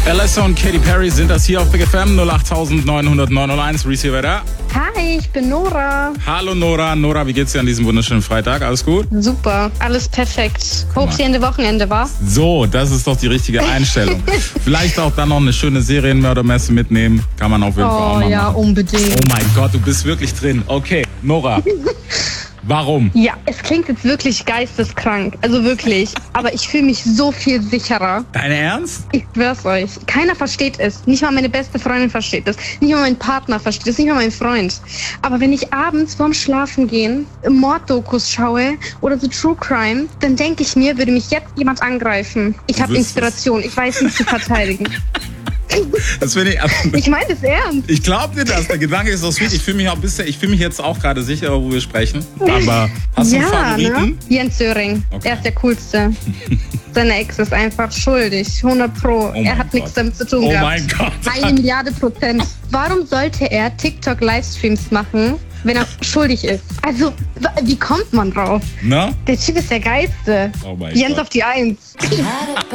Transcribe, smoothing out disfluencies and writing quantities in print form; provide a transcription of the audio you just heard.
Alessa und Katy Perry sind das hier auf Big FM 08901. Reese hier weiter. Hi, ich bin Nora. Hallo Nora. Nora, wie geht's dir an diesem wunderschönen Freitag? Alles gut? Super, alles perfekt. Hope sie Ende Wochenende war. So, das ist doch die richtige Einstellung. Vielleicht auch dann noch eine schöne Serienmördermesse mitnehmen. Kann man auf jeden Fall auch mal machen. Unbedingt. Oh mein Gott, du bist wirklich drin. Okay, Nora. Warum? Ja, es klingt jetzt wirklich geisteskrank. Also wirklich. Aber ich fühle mich so viel sicherer. Dein Ernst? Ich schwör's euch. Keiner versteht es. Nicht mal meine beste Freundin versteht es. Nicht mal mein Partner versteht es. Nicht mal mein Freund. Aber wenn ich abends vorm Schlafengehen Morddokus schaue oder so True Crime, dann denke ich mir, würde mich jetzt jemand angreifen. Ich habe Inspiration. Ich weiß mich zu verteidigen. Das finde ich. Ich meine das ernst. Ich glaube dir das. Der Gedanke ist so sweet. Ich fühle mich jetzt auch gerade sicherer, wo wir sprechen. Aber hast du einen Favoriten? Ne? Jens Söring. Okay. Er ist der Coolste. Seine Ex ist einfach schuldig. 100 Pro. Er hat nichts damit zu tun gehabt. Oh mein Gott. 1 Milliarde %. Warum sollte er TikTok-Livestreams machen, wenn er schuldig ist? Also, wie kommt man drauf? Na? Der Typ ist der Geilste. Oh mein Jens Gott. auf die 1.